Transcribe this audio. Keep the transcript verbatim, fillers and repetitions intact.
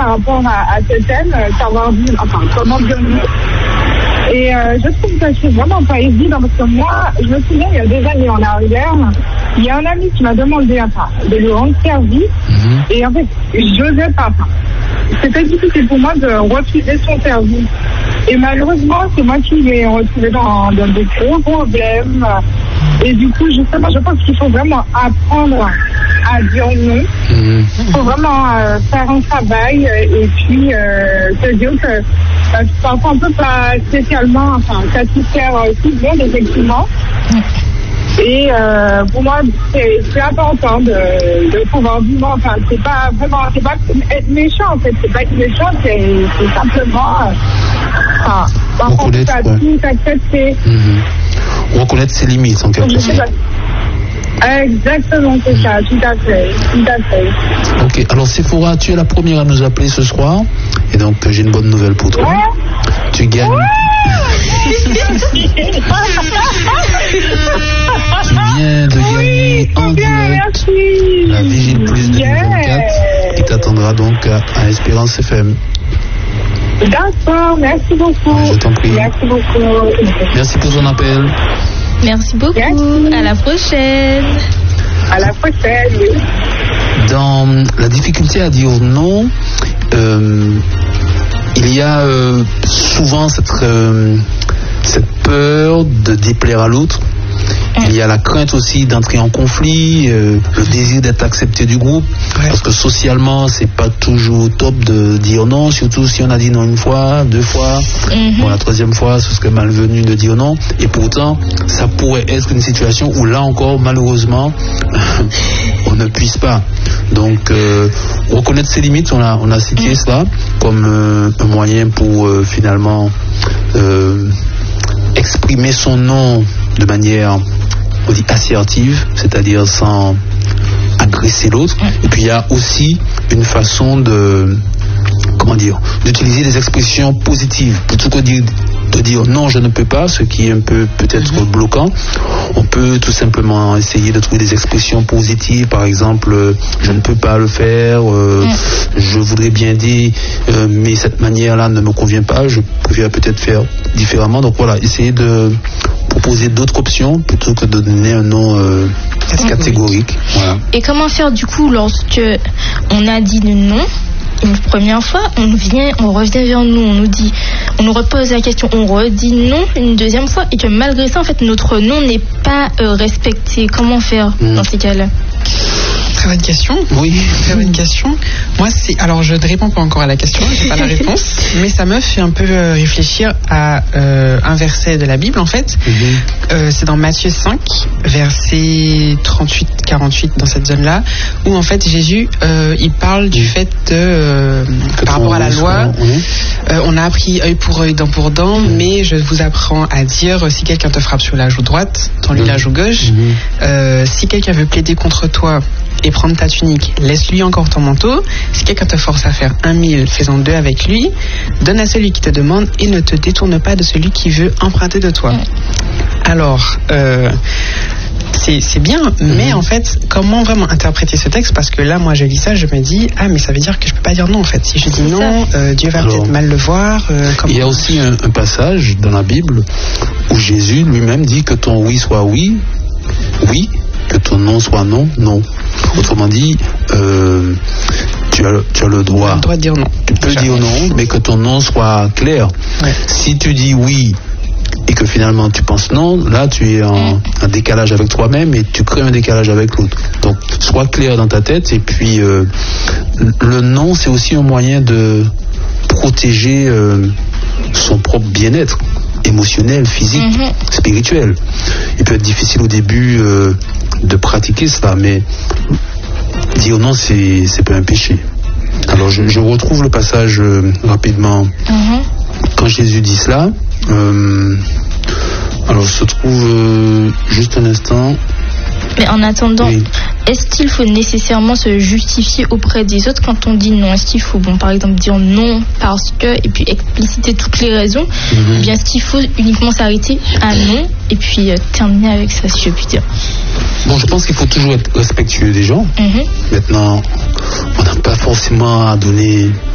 par rapport à, à ce thème, euh, savoir dire, enfin, comment dire non. Et euh, je trouve que c'est vraiment pas évident parce que moi, je me souviens, il y a des années en arrière, il y a un ami qui m'a demandé enfin, de lui rendre service. Mmh. Et en fait, j'osais pas. Enfin, c'était difficile pour moi de refuser son service. Et malheureusement, c'est moi qui m'ai retrouvée dans, dans de gros problèmes. Et du coup, justement, je pense qu'il faut vraiment apprendre à dire non. Il mmh. faut vraiment euh, faire un travail et puis euh, se dire que euh, parfois on ne peut pas spécialement enfin, satisfaire euh, tout le monde, effectivement. Mmh. Et euh, pour moi, c'est, c'est important de, de pouvoir vivre. Enfin, c'est pas vraiment, c'est pas être méchant en fait. C'est pas être méchant, c'est, c'est simplement. Euh, enfin, parfois, on peut pas tout accepter. Mmh. Reconnaître ses limites en quelque sorte. Exactement, c'est ça, tout à fait, tout à fait. Ok, alors Sephora, tu es la première à nous appeler ce soir, et donc j'ai une bonne nouvelle pour toi. Ouais. Tu gagnes. Ouais. Tu viens de gagner oui, en direct merci. La Vigile Plus deux mille vingt-quatre, yeah. qui t'attendra donc à, à Espérance F M. D'accord, merci beaucoup. Je t'en prie. Merci beaucoup. Merci pour ton appel. Merci beaucoup. Merci. À la prochaine. À la prochaine. Oui. Dans la difficulté à dire non, euh, il y a euh, souvent cette, euh, cette peur de déplaire à l'autre. Il y a la crainte aussi d'entrer en conflit, euh, le désir d'être accepté du groupe, ouais. parce que socialement c'est pas toujours top de dire non, surtout si on a dit non une fois, deux fois, mm-hmm. bon la troisième fois ce serait malvenu de dire non, et pourtant ça pourrait être une situation où là encore malheureusement on ne puisse pas. Donc euh, reconnaître ses limites, on a, on a cité mm. cela comme euh, un moyen pour euh, finalement euh, exprimer son non de manière on dit assertive, c'est-à-dire sans agresser l'autre. Et puis il y a aussi une façon de, comment dire, d'utiliser des expressions positives plutôt que de dire, de dire non, je ne peux pas, ce qui est un peu peut-être mm-hmm. bloquant. On peut tout simplement essayer de trouver des expressions positives, par exemple, euh, je ne peux pas le faire, euh, mm. je voudrais bien dire, euh, mais cette manière-là ne me convient pas, je préfère peut-être faire différemment. Donc voilà, essayer de proposer d'autres options plutôt que de donner un nom euh, catégorique. Voilà. Et comment faire du coup lorsque on a dit non une première fois, on vient, on revient vers nous, on nous dit, on nous repose la question, on redit non une deuxième fois et que malgré ça en fait notre non n'est pas euh, respecté. Comment faire mmh. dans ces cas-là? Très bonne question. Oui. Très bonne question. Moi, c'est. Alors, je ne réponds pas encore à la question, je n'ai pas la réponse, mais ça me fait un peu réfléchir à euh, un verset de la Bible, en fait. Mm-hmm. Euh, c'est dans Matthieu cinq, verset trente-huit quarante-huit, dans cette zone-là, où en fait Jésus, euh, il parle du fait de. Euh, par rapport à la loi, oui. euh, on a appris œil pour œil, dent pour dent, mm-hmm. mais je vous apprends à dire si quelqu'un te frappe sur la joue droite, tends-lui mm-hmm. la joue gauche. Mm-hmm. Euh, si quelqu'un veut plaider contre toi et prendre ta tunique, laisse-lui encore ton manteau. Si quelqu'un te force à faire un mille, fais-en deux avec lui. Donne à celui qui te demande et ne te détourne pas de celui qui veut emprunter de toi. Alors, euh, c'est, c'est bien, mais mmh. en fait, comment vraiment interpréter ce texte? Parce que là, moi, je lis ça, je me dis, ah, mais ça veut dire que je peux pas dire non, en fait. Si je dis non, euh, Dieu va Alors, peut-être mal le voir. Euh, il y a aussi un, un passage dans la Bible où Jésus lui-même dit que ton oui soit oui, oui, que ton non soit non, non. Autrement dit, euh, tu, as, tu as le droit, le droit de dire non. Tu peux dire non, mais que ton non soit clair. Ouais. Si tu dis oui et que finalement tu penses non, là tu es en, en décalage avec toi-même et tu crées un décalage avec l'autre. Donc sois clair dans ta tête et puis euh, le non c'est aussi un moyen de protéger euh, son propre bien-être émotionnel, physique, mm-hmm. spirituel. Il peut être difficile au début euh, de pratiquer cela, mais dire non, c'est, c'est pas un péché. Alors je, je retrouve le passage euh, rapidement. Mm-hmm. Quand Jésus dit cela, euh, alors se trouve euh, juste un instant. Mais en attendant, oui. Est-ce qu'il faut nécessairement se justifier auprès des autres quand on dit non? Est-ce qu'il faut, bon, par exemple, dire non parce que, et puis expliciter toutes les raisons, mm-hmm. ou bien est-ce qu'il faut uniquement s'arrêter à non et puis euh, terminer avec ça, si je puis dire? Bon, je pense qu'il faut toujours être respectueux des gens. Mm-hmm. Maintenant, on n'a pas forcément à donner